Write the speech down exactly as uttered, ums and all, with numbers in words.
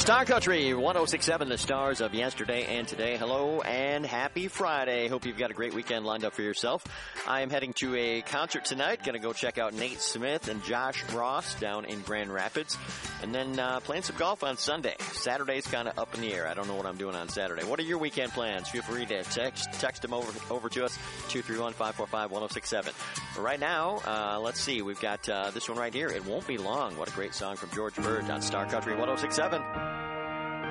Star Country one oh six point seven, the stars of yesterday and today. Hello and happy Friday. Hope you've got a great weekend lined up for yourself. I am heading to a concert tonight. Going to go check out Nate Smith and Josh Ross down in Grand Rapids. And then uh, playing some golf on Sunday. Saturday's kind of up in the air. I don't know what I'm doing on Saturday. What are your weekend plans? Feel free to text text them over, over to us, two three one, five four five, one oh six seven. But right now, uh, let's see. We've got uh, this one right here. It Won't Be Long. What a great song from George Bird on Star Country one oh six point seven.